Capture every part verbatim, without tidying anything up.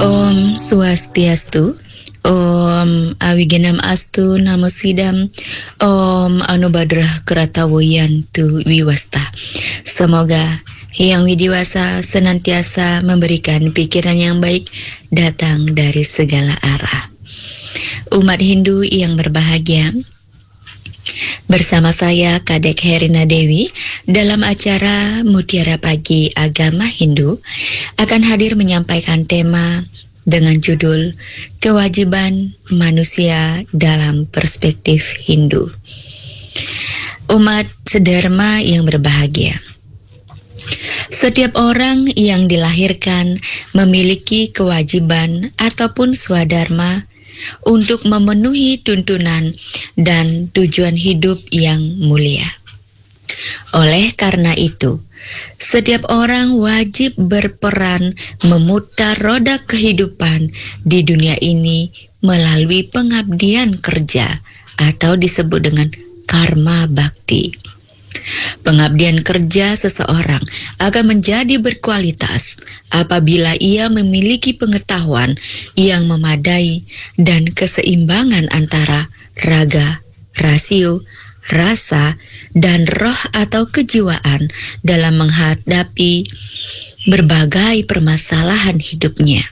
Om Swastiastu, Om Awigenam Astu Namo Sidam, Om Anubadrah Keratawoyantu Wiwasta. Semoga Yang Widiwasa senantiasa memberikan pikiran yang baik datang dari segala arah. Umat Hindu yang berbahagia, bersama saya Kadek Herina Dewi dalam acara Mutiara Pagi Agama Hindu akan hadir menyampaikan tema dengan judul Kewajiban Manusia dalam Perspektif Hindu. Umat sedharma yang berbahagia, setiap orang yang dilahirkan memiliki kewajiban ataupun swadharma untuk memenuhi tuntunan dan tujuan hidup yang mulia. Oleh karena itu, setiap orang wajib berperan memutar roda kehidupan di dunia ini melalui pengabdian kerja atau disebut dengan karma bakti. Pengabdian kerja seseorang akan menjadi berkualitas apabila ia memiliki pengetahuan yang memadai dan keseimbangan antara raga, rasio, rasa, dan roh atau kejiwaan dalam menghadapi berbagai permasalahan hidupnya.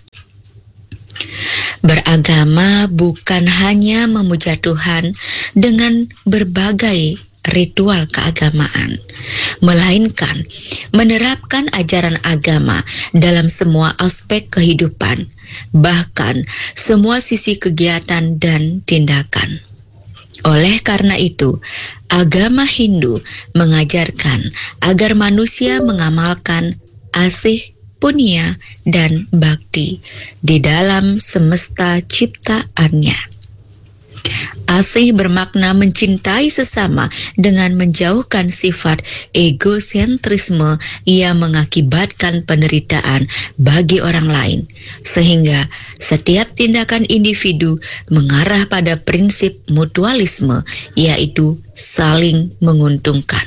Beragama bukan hanya memuja Tuhan dengan berbagai ritual keagamaan, melainkan menerapkan ajaran agama dalam semua aspek kehidupan, bahkan semua sisi kegiatan dan tindakan. Oleh karena itu, agama Hindu mengajarkan agar manusia mengamalkan asih, punya, dan bakti di dalam semesta ciptaannya. Asih bermakna mencintai sesama dengan menjauhkan sifat egosentrisme yang mengakibatkan penderitaan bagi orang lain, sehingga setiap tindakan individu mengarah pada prinsip mutualisme, yaitu saling menguntungkan.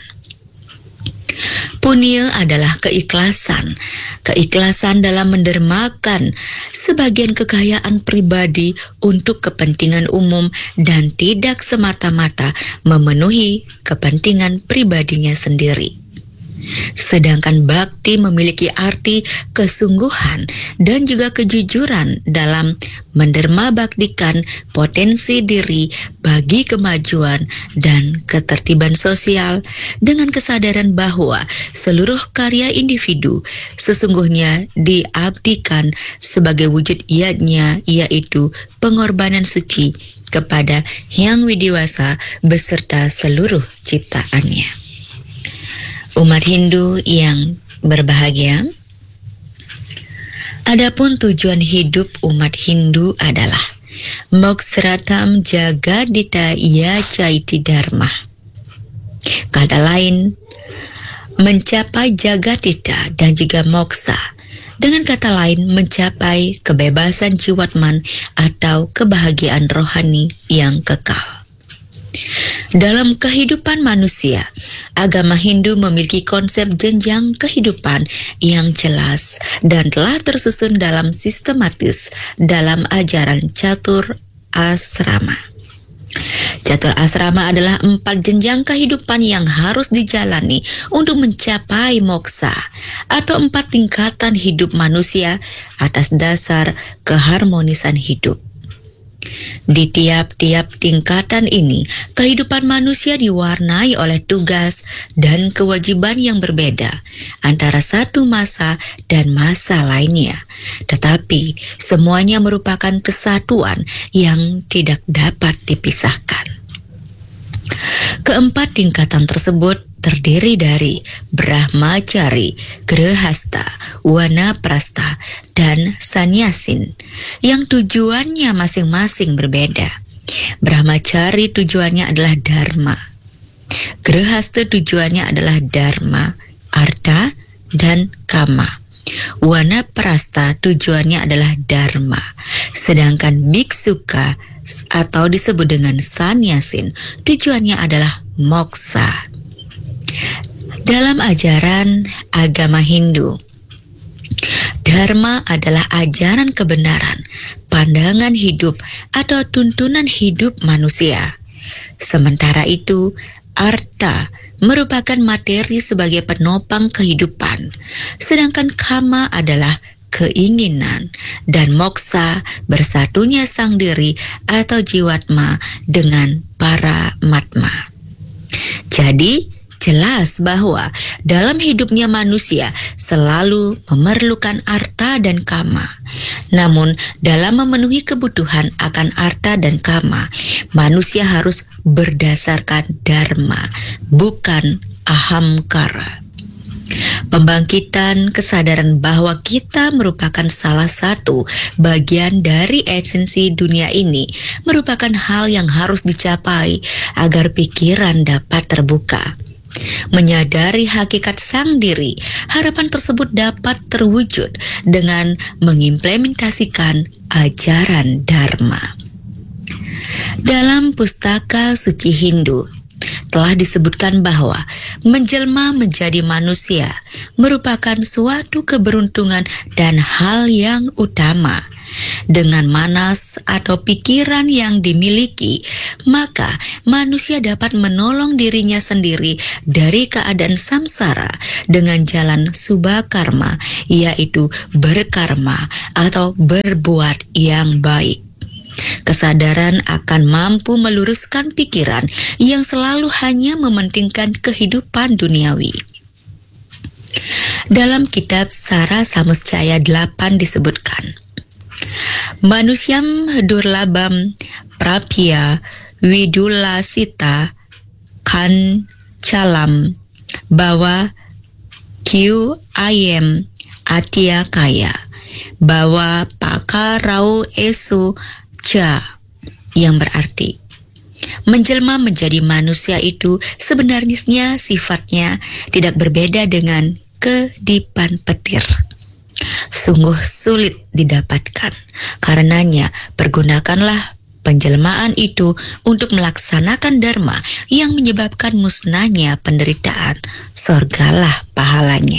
Punya adalah keikhlasan, keikhlasan dalam mendermakan sebagian kekayaan pribadi untuk kepentingan umum dan tidak semata-mata memenuhi kepentingan pribadinya sendiri. Sedangkan bakti memiliki arti kesungguhan dan juga kejujuran dalam menderma baktikan potensi diri bagi kemajuan dan ketertiban sosial dengan kesadaran bahwa seluruh karya individu sesungguhnya diabdikan sebagai wujud iadnya, yaitu pengorbanan suci kepada Yang Widiwasa beserta seluruh ciptaannya. Umat Hindu yang berbahagia, adapun tujuan hidup umat Hindu adalah Moksratam Jagadita Yacaiti Dharma. Kata lain, mencapai Jagadita dan juga moksa. Dengan kata lain, mencapai kebebasan jiwatman atau kebahagiaan rohani yang kekal. Dalam kehidupan manusia, agama Hindu memiliki konsep jenjang kehidupan yang jelas dan telah tersusun dalam sistematis dalam ajaran Catur Asrama. Catur Asrama adalah empat jenjang kehidupan yang harus dijalani untuk mencapai moksa atau empat tingkatan hidup manusia atas dasar keharmonisan hidup. Di tiap-tiap tingkatan ini, kehidupan manusia diwarnai oleh tugas dan kewajiban yang berbeda antara satu masa dan masa lainnya. Tetapi semuanya merupakan kesatuan yang tidak dapat dipisahkan. Keempat tingkatan tersebut terdiri dari Brahmacari, Grehasta, Wanaprasta, dan Sannyasin yang tujuannya masing-masing berbeda. Brahmacari tujuannya adalah dharma, Grehasta tujuannya adalah dharma, artha, dan kama. Wanaprasta tujuannya adalah dharma, sedangkan biksuka atau disebut dengan Sannyasin tujuannya adalah moksa. Dalam ajaran agama Hindu, Dharma adalah ajaran kebenaran, pandangan hidup, atau tuntunan hidup manusia. Sementara itu, artha merupakan materi sebagai penopang kehidupan, sedangkan kama adalah keinginan, dan moksa bersatunya sang diri atau jiwatma dengan paramatma. Jadi, jelas bahwa dalam hidupnya manusia selalu memerlukan artha dan kama. Namun, dalam memenuhi kebutuhan akan artha dan kama, manusia harus berdasarkan dharma, bukan ahamkara. Pembangkitan kesadaran bahwa kita merupakan salah satu bagian dari esensi dunia ini merupakan hal yang harus dicapai agar pikiran dapat terbuka. Menyadari hakikat sang diri, harapan tersebut dapat terwujud dengan mengimplementasikan ajaran Dharma. Dalam pustaka suci Hindu, telah disebutkan bahwa menjelma menjadi manusia merupakan suatu keberuntungan dan hal yang utama. Dengan manas atau pikiran yang dimiliki, maka manusia dapat menolong dirinya sendiri dari keadaan samsara dengan jalan subhakarma, yaitu berkarma atau berbuat yang baik. Kesadaran akan mampu meluruskan pikiran yang selalu hanya mementingkan kehidupan duniawi. Dalam kitab Sara Samuscaya delapan disebutkan, Manusyam durlabam prapya widulasita kan calam bawa kiu ayem atia kaya bawa pakarau esu ca, yang berarti menjelma menjadi manusia itu sebenarnya sifatnya tidak berbeda dengan kedipan petir. Sungguh sulit didapatkan. Karenanya, pergunakanlah penjelmaan itu untuk melaksanakan dharma yang menyebabkan musnahnya penderitaan. Sorgalah pahalanya.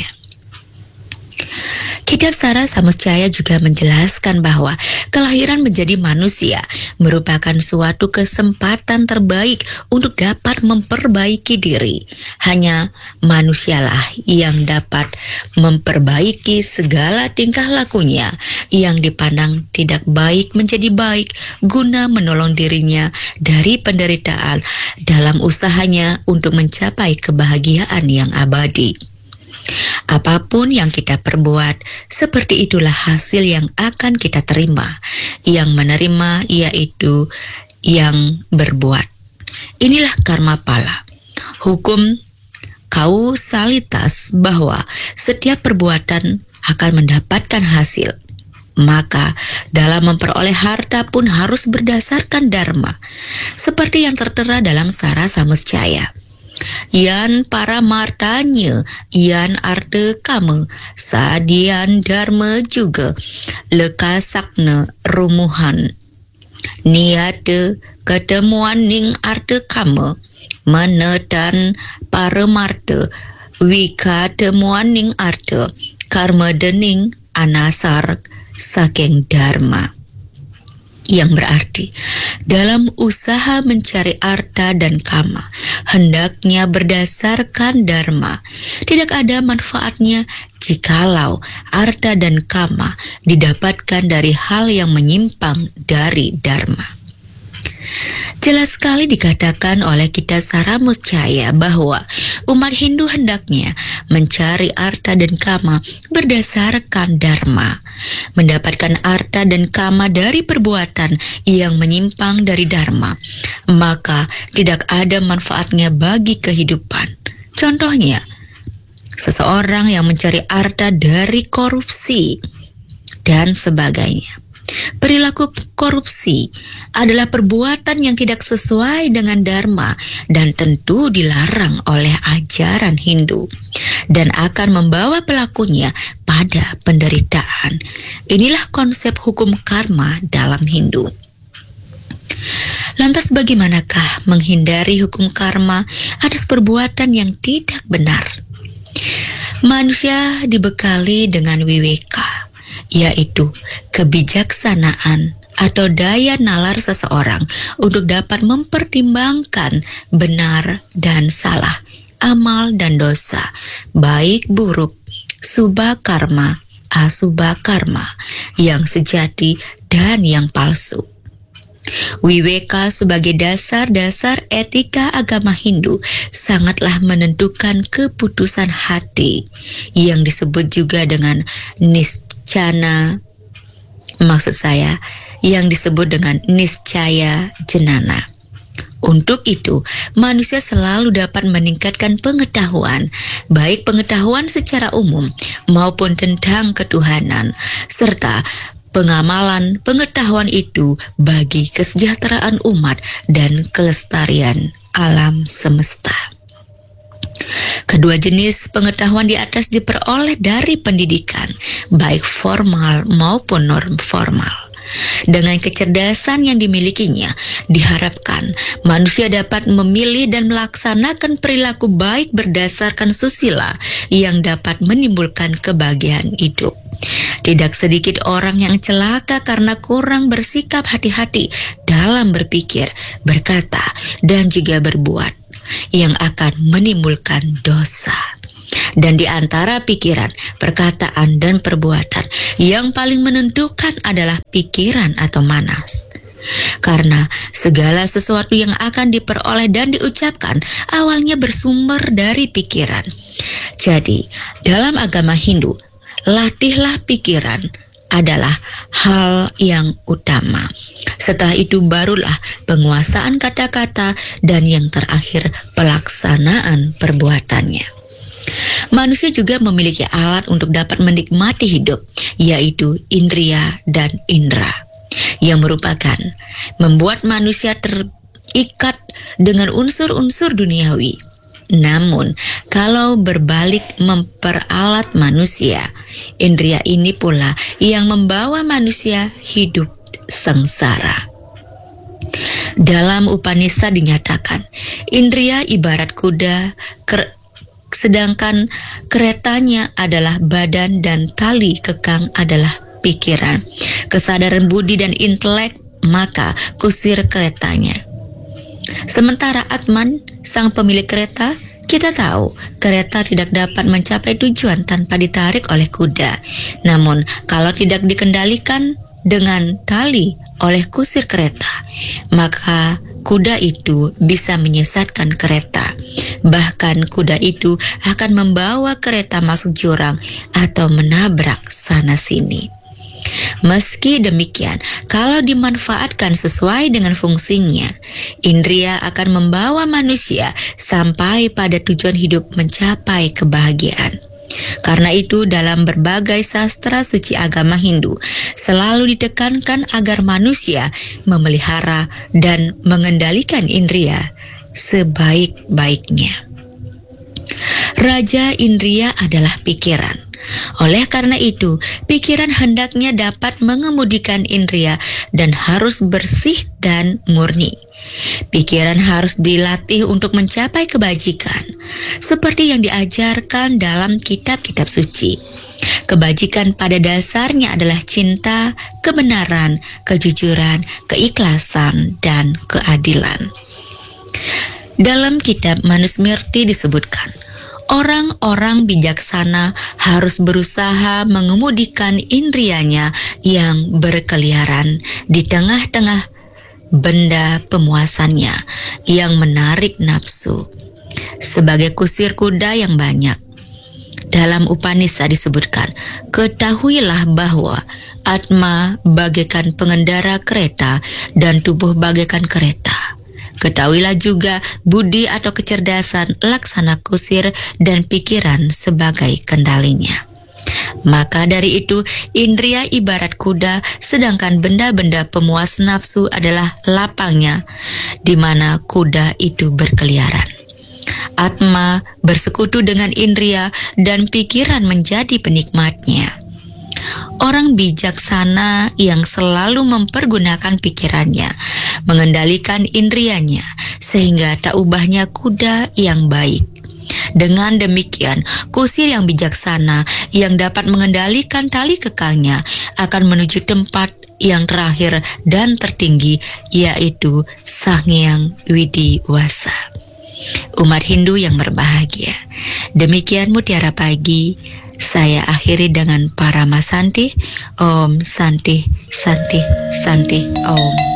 Kitab Sara Samuscaya juga menjelaskan bahwa kelahiran menjadi manusia merupakan suatu kesempatan terbaik untuk dapat memperbaiki diri. Hanya manusialah yang dapat memperbaiki segala tingkah lakunya yang dipandang tidak baik menjadi baik guna menolong dirinya dari penderitaan dalam usahanya untuk mencapai kebahagiaan yang abadi. Apapun yang kita perbuat, seperti itulah hasil yang akan kita terima. Yang menerima yaitu yang berbuat. Inilah karma pala, hukum kausalitas bahwa setiap perbuatan akan mendapatkan hasil. Maka dalam memperoleh harta pun harus berdasarkan dharma, seperti yang tertera dalam Sara Samuscaya. Yan para martanya, yan arte kama, sadian dharma juga, lekasakna rumuhan. Niate ketemuan ning arte kama, menetan para marta, wika temuan ning arte, karma dening anasar saking dharma. Yang berarti, dalam usaha mencari artha dan kama, hendaknya berdasarkan dharma. Tidak ada manfaatnya jikalau artha dan kama didapatkan dari hal yang menyimpang dari dharma. Jelas sekali dikatakan oleh kitab Sara Muscaya bahwa umat Hindu hendaknya mencari artha dan kama berdasarkan dharma. Mendapatkan artha dan kama dari perbuatan yang menyimpang dari dharma, maka tidak ada manfaatnya bagi kehidupan. Contohnya, seseorang yang mencari artha dari korupsi dan sebagainya. Perilaku korupsi adalah perbuatan yang tidak sesuai dengan dharma dan tentu dilarang oleh ajaran Hindu dan akan membawa pelakunya pada penderitaan. Inilah konsep hukum karma dalam Hindu. Lantas bagaimanakah menghindari hukum karma atas perbuatan yang tidak benar? Manusia dibekali dengan wiweka, yaitu kebijaksanaan atau daya nalar seseorang untuk dapat mempertimbangkan benar dan salah, amal dan dosa, baik buruk, subha karma, asubha karma, yang sejati dan yang palsu. Wiweka sebagai dasar-dasar etika agama Hindu sangatlah menentukan keputusan hati yang disebut juga dengan niscana, maksud saya yang disebut dengan niscaya jenana. Untuk itu, manusia selalu dapat meningkatkan pengetahuan, baik pengetahuan secara umum maupun tentang ketuhanan, serta pengamalan pengetahuan itu bagi kesejahteraan umat dan kelestarian alam semesta. Kedua jenis pengetahuan di atas diperoleh dari pendidikan, baik formal maupun non formal. Dengan kecerdasan yang dimilikinya, diharapkan manusia dapat memilih dan melaksanakan perilaku baik berdasarkan susila yang dapat menimbulkan kebahagiaan hidup. Tidak sedikit orang yang celaka karena kurang bersikap hati-hati dalam berpikir, berkata, dan juga berbuat, yang akan menimbulkan dosa. Dan di antara pikiran, perkataan, dan perbuatan, yang paling menentukan adalah pikiran atau manas. Karena segala sesuatu yang akan diperoleh dan diucapkan awalnya bersumber dari pikiran. Jadi, dalam agama Hindu, latihlah pikiran adalah hal yang utama. Setelah itu barulah penguasaan kata-kata dan yang terakhir pelaksanaan perbuatannya. Manusia juga memiliki alat untuk dapat menikmati hidup, yaitu indria dan indera, yang merupakan membuat manusia terikat dengan unsur-unsur duniawi. Namun, kalau berbalik memperalat manusia, indria ini pula yang membawa manusia hidup sengsara. Dalam Upanishad dinyatakan, indria ibarat kuda, ker- sedangkan keretanya adalah badan dan tali kekang adalah pikiran. Kesadaran budi dan intelek, maka kusir keretanya. Sementara Atman, sang pemilik kereta, kita tahu kereta tidak dapat mencapai tujuan tanpa ditarik oleh kuda. Namun kalau tidak dikendalikan dengan tali oleh kusir kereta, maka kuda itu bisa menyesatkan kereta. Bahkan kuda itu akan membawa kereta masuk jurang atau menabrak sana-sini. Meski demikian, kalau dimanfaatkan sesuai dengan fungsinya, indria akan membawa manusia sampai pada tujuan hidup mencapai kebahagiaan. Karena itu dalam berbagai sastra suci agama Hindu selalu ditekankan agar manusia memelihara dan mengendalikan indria sebaik-baiknya. Raja indria adalah pikiran. Oleh karena itu, pikiran hendaknya dapat mengemudikan indria dan harus bersih dan murni. Pikiran harus dilatih untuk mencapai kebajikan, seperti yang diajarkan dalam kitab-kitab suci. Kebajikan pada dasarnya adalah cinta, kebenaran, kejujuran, keikhlasan, dan keadilan. Dalam kitab Manusmriti disebutkan, orang-orang bijaksana harus berusaha mengemudikan indrianya yang berkeliaran di tengah-tengah benda pemuasannya yang menarik nafsu, sebagai kusir kuda yang banyak. Dalam Upanishad disebutkan, ketahuilah bahwa Atma bagaikan pengendara kereta dan tubuh bagaikan kereta. Ketahuilah juga budi atau kecerdasan laksana kusir dan pikiran sebagai kendalinya. Maka dari itu, indria ibarat kuda, sedangkan benda-benda pemuas nafsu adalah lapangnya, di mana kuda itu berkeliaran. Atma bersekutu dengan indria dan pikiran menjadi penikmatnya. Orang bijaksana yang selalu mempergunakan pikirannya, mengendalikan indrianya, sehingga tak ubahnya kuda yang baik. Dengan demikian, kusir yang bijaksana yang dapat mengendalikan tali kekangnya akan menuju tempat yang terakhir dan tertinggi, yaitu Sang Hyang Widiwasa. Umat Hindu yang berbahagia, demikian Mutiara Pagi. Saya akhiri dengan Paramasanti. Om Santi Santi Santi Om.